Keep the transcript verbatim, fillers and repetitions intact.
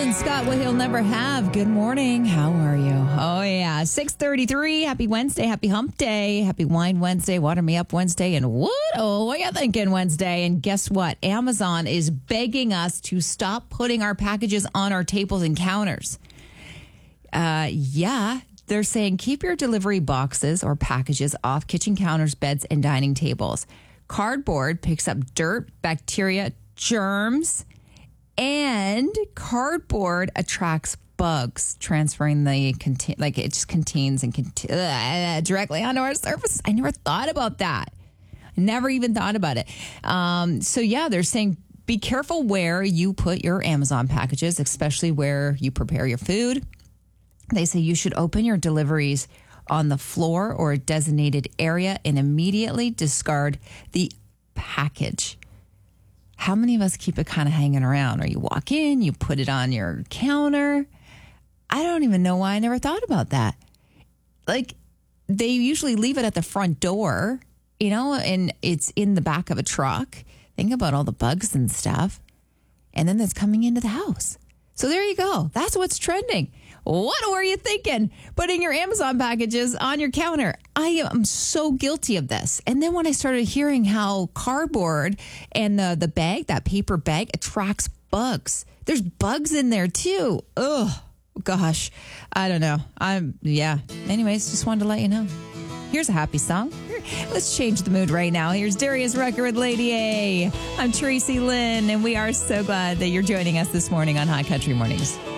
Alan Scott, what he'll never have. Good morning. How are you? Oh, yeah. six thirty-three. Happy Wednesday. Happy hump day. Happy wine Wednesday. Water me up Wednesday. And what? Oh, what are you thinking Wednesday? And guess what? Amazon is begging us to stop putting our packages on our tables and counters. Uh, yeah. They're saying keep your delivery boxes or packages off kitchen counters, beds, and dining tables. Cardboard picks up dirt, bacteria, germs, and cardboard attracts bugs, transferring the contain like it just contains and cont- uh, directly onto our surfaces. I never thought about that. I never even thought about it. Um, so yeah, they're saying be careful where you put your Amazon packages, especially where you prepare your food. They say you should open your deliveries on the floor or a designated area and immediately discard the package. How many of us keep it kind of hanging around? Or you walk in, you put it on your counter. I don't even know why I never thought about that. Like, they usually leave it at the front door, you know, and it's in the back of a truck. Think about all the bugs and stuff. And then it's coming into the house. So there you go. That's what's trending. What were you thinking? Putting your Amazon packages on your counter. I am so guilty of this. And then when I started hearing how cardboard and the, the bag, that paper bag, attracts bugs. There's bugs in there too. Oh, gosh. I don't know. I'm, yeah. Anyways, just wanted to let you know. Here's a happy song. Let's change the mood right now. Here's Darius Rucker with Lady A. I'm Tracy Lynn, and we are so glad that you're joining us this morning on Hot Country Mornings.